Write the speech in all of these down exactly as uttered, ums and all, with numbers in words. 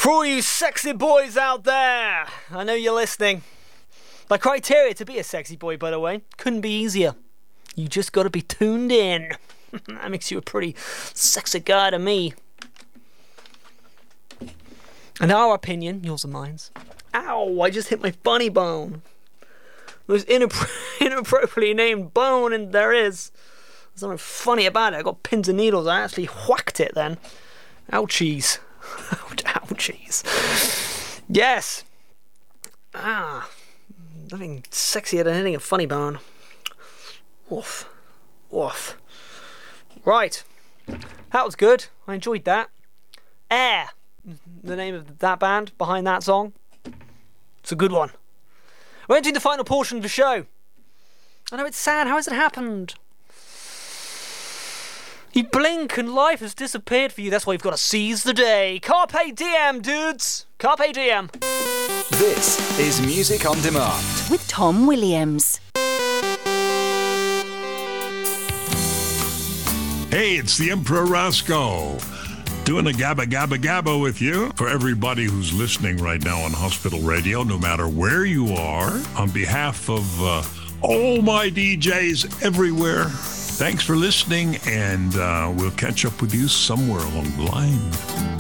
For all you sexy boys out there, I know you're listening. The criteria to be a sexy boy, by the way, couldn't be easier. You just got to be tuned in. That makes you a pretty sexy guy to me. In our opinion, yours and mine's. Ow, I just hit my funny bone. Most inappro- inappropriately named bone and there is. There's something funny about it. I got pins and needles. I actually whacked it then. Ouchies. Ouchies. Yes. Ah. Nothing sexier than hitting a funny bone. Woof. Woof. Right. That was good. I enjoyed that. Air. The name of that band behind that song. It's a good one. We're entering the final portion of the show. I know it's sad. How has it happened? You blink and life has disappeared for you. That's why you've got to seize the day. Carpe diem, dudes. Carpe diem. This is Music on Demand with Tom Williams. Hey, it's the Emperor Roscoe. Doing a gabba gabba gabba with you. For everybody who's listening right now on Hospital Radio, no matter where you are, on behalf of uh, all my D Js everywhere, thanks for listening, and uh, we'll catch up with you somewhere along the line.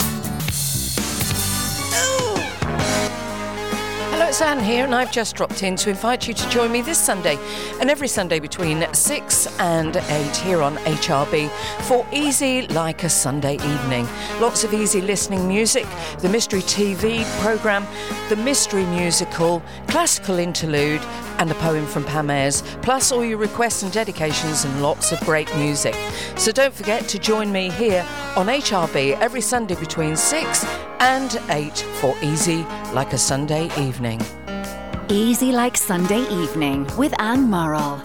Hello, it's Anne here, and I've just dropped in to invite you to join me this Sunday and every Sunday between six and eight here on H R B for Easy Like a Sunday Evening. Lots of easy listening music, the Mystery T V programme, the Mystery Musical, classical interlude, and a poem from Pam Ayres, plus all your requests and dedications and lots of great music. So don't forget to join me here on H R B every Sunday between six and eight for Easy Like a Sunday Evening. Easy Like Sunday Evening with Anne Murrell.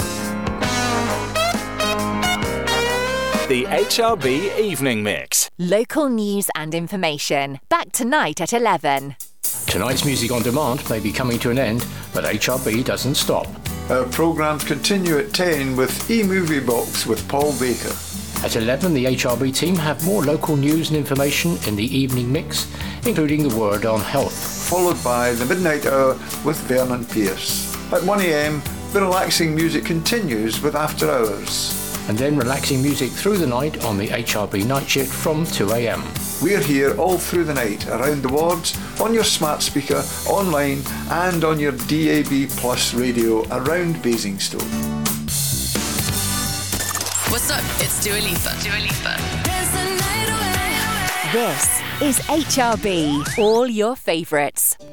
The H R B Evening Mix. Local news and information. Back tonight at eleven. Tonight's Music on Demand may be coming to an end, but H R B doesn't stop. Our programmes continue at ten with E-Movie Box with Paul Baker. At eleven, the H R B team have more local news and information in the evening mix, including the word on health. Followed by the Midnight Hour with Vernon Pierce. At one a.m, the relaxing music continues with After Hours. And then relaxing music through the night on the H R B night shift from two a.m. We're here all through the night, around the wards, on your smart speaker, online, and on your D A B Plus radio around Basingstoke. What's up? It's Dua Lipa. Dua Lipa. This is H R B. All your favourites.